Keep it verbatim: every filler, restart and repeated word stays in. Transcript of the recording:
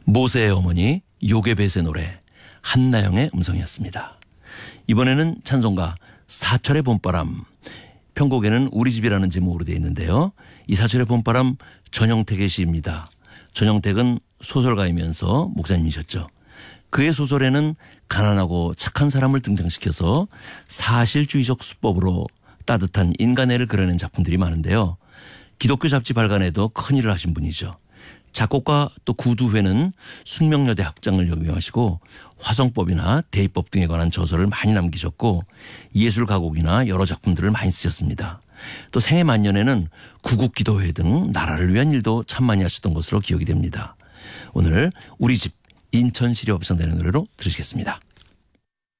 모세의 어머니 요게벳의 노래 한나영의 음성이었습니다. 이번에는 찬송가 사철의 봄바람, 편곡에는 우리 집이라는 제목으로 되어 있는데요. 이 사철의 봄바람 전영택의 시입니다. 전영택은 소설가이면서 목사님이셨죠. 그의 소설에는 가난하고 착한 사람을 등장시켜서 사실주의적 수법으로 따뜻한 인간애를 그려낸 작품들이 많은데요. 기독교 잡지 발간에도 큰 일을 하신 분이죠. 작곡가 또 구두회는 숙명여대 학장을 역임하시고 화성법이나 대입법 등에 관한 저서를 많이 남기셨고 예술 가곡이나 여러 작품들을 많이 쓰셨습니다. 또 생애 만년에는 구국기도회 등 나라를 위한 일도 참 많이 하셨던 것으로 기억이 됩니다. 오늘 우리 집 인천시립합창단의 노래로 들으시겠습니다.